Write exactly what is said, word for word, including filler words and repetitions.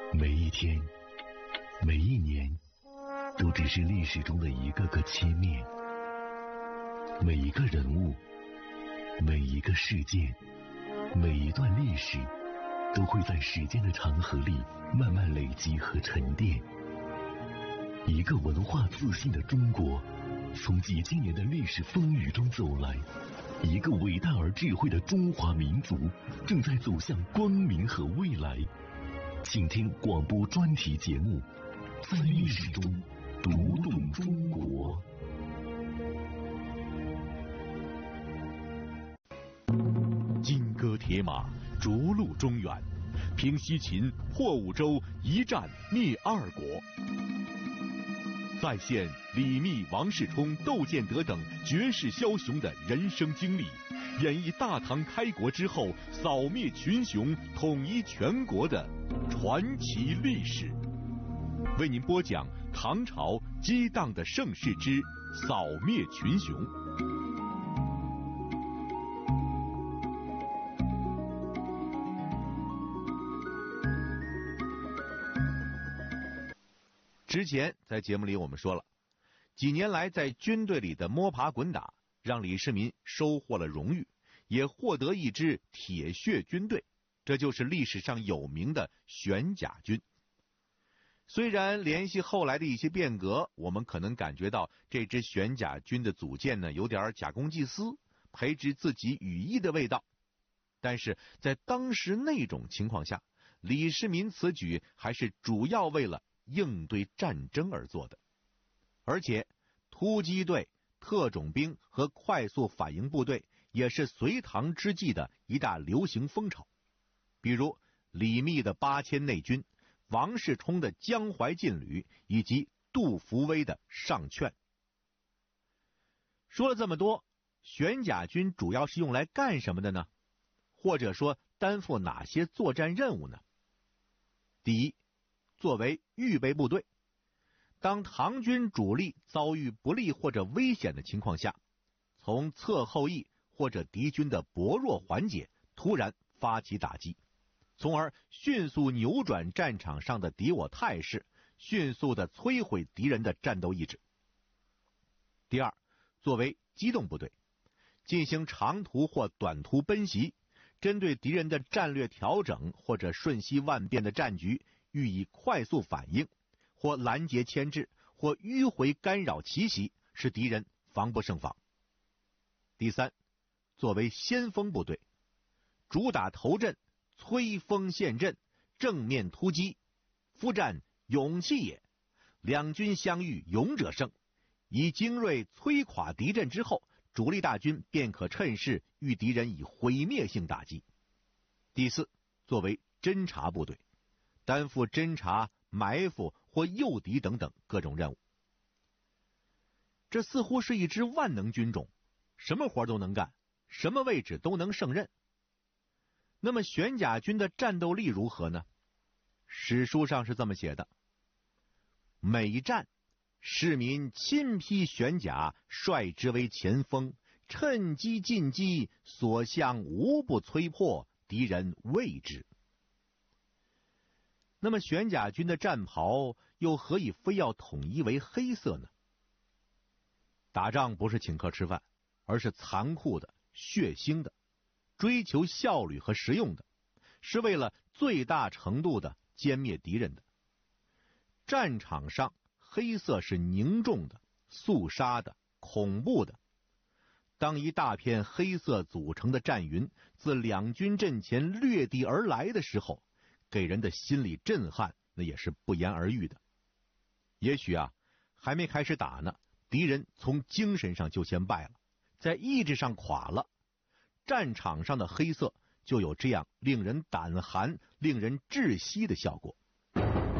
每一天，每一年，都只是历史中的一个个切面。每一个人物，每一个事件，每一段历史，都会在时间的长河里慢慢累积和沉淀。一个文化自信的中国，从几千年的历史风雨中走来。一个伟大而智慧的中华民族，正在走向光明和未来。请听广播专题节目《在历史中读懂中国》。 金戈铁马，逐鹿中原，平西秦，破五州，一战灭二国。再现李密、王世充、窦建德等绝世枭雄的人生经历，演绎大唐开国之后扫灭群雄、统一全国的传奇历史。为您播讲唐朝激荡的盛世之扫灭群雄。之前在节目里我们说了，几年来在军队里的摸爬滚打，让李世民收获了荣誉，也获得一支铁血军队，这就是历史上有名的玄甲军。虽然联系后来的一些变革，我们可能感觉到这支玄甲军的组建呢有点假公济私，培植自己羽翼的味道，但是在当时那种情况下，李世民此举还是主要为了应对战争而做的。而且突击队、特种兵和快速反应部队也是隋唐之际的一大流行风潮，比如李密的八千内军、王世充的江淮劲旅以及杜伏威的上劝。说了这么多，玄甲军主要是用来干什么的呢？或者说担负哪些作战任务呢？第一，作为预备部队，当唐军主力遭遇不利或者危险的情况下，从侧后翼或者敌军的薄弱环节突然发起打击，从而迅速扭转战场上的敌我态势，迅速地摧毁敌人的战斗意志。第二，作为机动部队，进行长途或短途奔袭，针对敌人的战略调整或者瞬息万变的战局予以快速反应，或拦截牵制，或迂回干扰奇袭，使敌人防不胜防。第三，作为先锋部队，主打头阵，摧锋陷阵，正面突击，夫战勇气也，两军相遇，勇者胜。以精锐摧垮敌阵之后，主力大军便可趁势与敌人以毁灭性打击。第四，作为侦察部队，担负侦察、埋伏或诱敌等等各种任务。这似乎是一支万能军种，什么活都能干，什么位置都能胜任。那么玄甲军的战斗力如何呢？史书上是这么写的：每战，市民亲披玄甲，率之为前锋，趁机进击，所向无不摧破，敌人畏之。那么玄甲军的战袍又何以非要统一为黑色呢？打仗不是请客吃饭，而是残酷的、血腥的，追求效率和实用的，是为了最大程度的歼灭敌人的。战场上黑色是凝重的、肃杀的、恐怖的。当一大片黑色组成的战云自两军阵前掠地而来的时候，给人的心理震撼那也是不言而喻的。也许啊，还没开始打呢，敌人从精神上就先败了，在意志上垮了。战场上的黑色就有这样令人胆寒、令人窒息的效果。